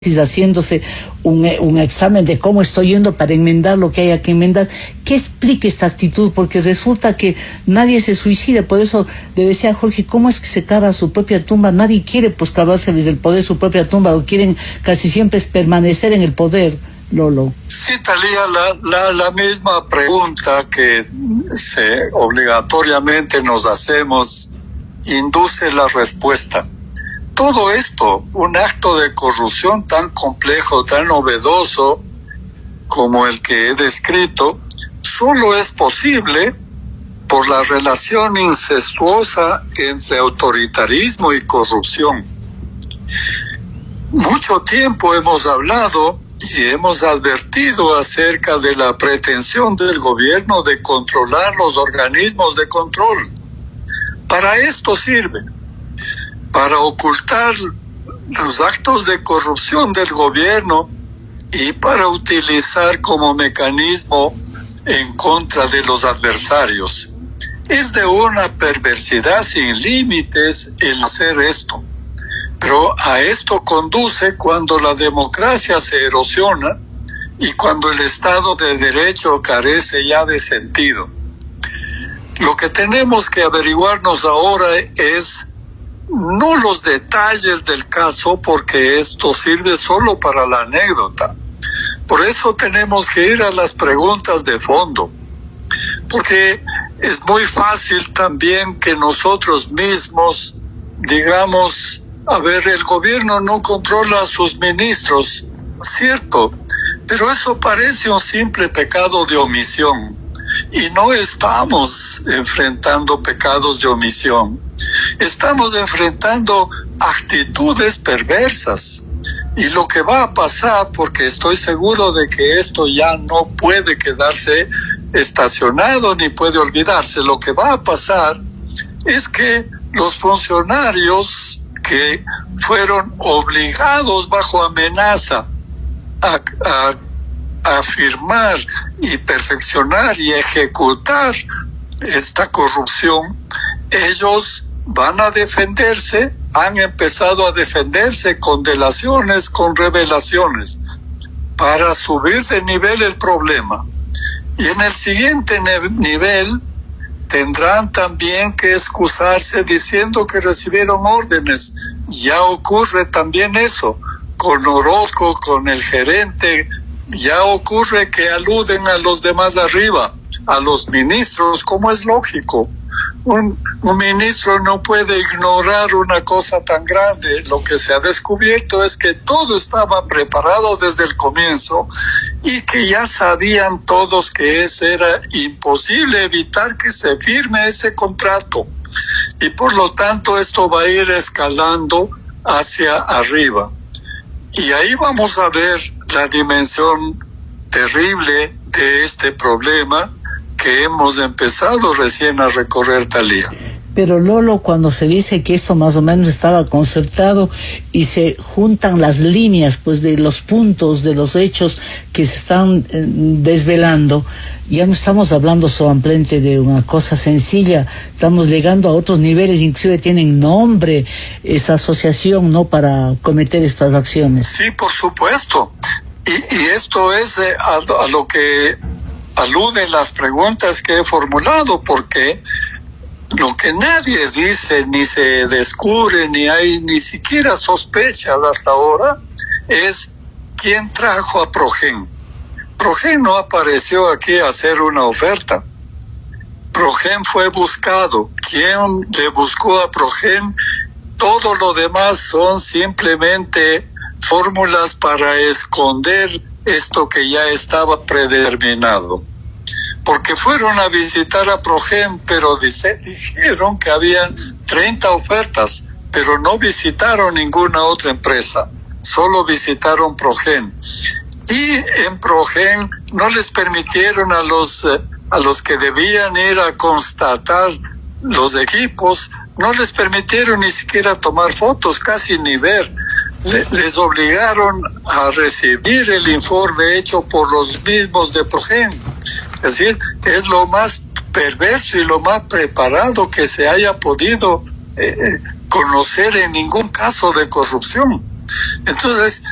haciéndose un examen de cómo estoy yendo para enmendar lo que haya que enmendar. ¿Qué explica esta actitud? Porque resulta que nadie se suicida. Por eso le decía a Jorge, ¿cómo es que se cava su propia tumba? Nadie quiere pues cavarse desde el poder su propia tumba, o quieren casi siempre permanecer en el poder. Lolo. Sí, Talía, la misma pregunta que obligatoriamente nos hacemos induce la respuesta. Todo esto, un acto de corrupción tan complejo, tan novedoso como el que he descrito, solo es posible por la relación incestuosa entre autoritarismo y corrupción. Mucho tiempo hemos hablado y hemos advertido acerca de la pretensión del gobierno de controlar los organismos de control. Para esto sirve, para ocultar los actos de corrupción del gobierno y para utilizar como mecanismo en contra de los adversarios. Es de una perversidad sin límites el hacer esto, pero a esto conduce cuando la democracia se erosiona y cuando el Estado de Derecho carece ya de sentido. Lo que tenemos que averiguarnos ahora es no los detalles del caso, porque esto sirve solo para la anécdota. Por eso tenemos que ir a las preguntas de fondo, porque es muy fácil también que nosotros mismos digamos, a ver, el gobierno no controla a sus ministros, cierto, pero eso parece un simple pecado de omisión, y no estamos enfrentando pecados de omisión. Estamos enfrentando actitudes perversas, y lo que va a pasar, porque estoy seguro de que esto ya no puede quedarse estacionado ni puede olvidarse, lo que va a pasar es que los funcionarios que fueron obligados bajo amenaza a firmar y perfeccionar y ejecutar esta corrupción, ellos van a defenderse, han empezado a defenderse con delaciones, con revelaciones, para subir de nivel el problema. Y en el siguiente nivel tendrán también que excusarse diciendo que recibieron órdenes. Ya ocurre también eso, con Orozco, con el gerente, ya ocurre que aluden a los demás arriba, a los ministros, como es lógico. Un ministro no puede ignorar una cosa tan grande. Lo que se ha descubierto es que todo estaba preparado desde el comienzo y que ya sabían todos que era imposible evitar que se firme ese contrato. Y por lo tanto esto va a ir escalando hacia arriba. Y ahí vamos a ver la dimensión terrible de este problema que hemos empezado recién a recorrer, Talía. Pero Lolo, cuando se dice que esto más o menos estaba concertado y se juntan las líneas pues de los puntos, de los hechos que se están desvelando, ya no estamos hablando solamente de una cosa sencilla, estamos llegando a otros niveles, inclusive tienen nombre esa asociación, ¿no?, para cometer estas acciones. Sí, por supuesto. Y esto es a lo que aluden las preguntas que he formulado, porque lo que nadie dice, ni se descubre, ni hay ni siquiera sospechas hasta ahora, es quién trajo a Progen. Progen no apareció aquí a hacer una oferta. Progen fue buscado. ¿Quién le buscó a Progen? Todo lo demás son simplemente fórmulas para esconder esto que ya estaba predeterminado. Porque fueron a visitar a Progen, pero dijeron que habían 30 ofertas, pero no visitaron ninguna otra empresa, solo visitaron Progen. Y en Progen no les permitieron a los que debían ir a constatar los equipos, no les permitieron ni siquiera tomar fotos, casi ni ver. Les obligaron a recibir el informe hecho por los mismos de Progen. Es decir, es lo más perverso y lo más preparado que se haya podido conocer en ningún caso de corrupción. Entonces,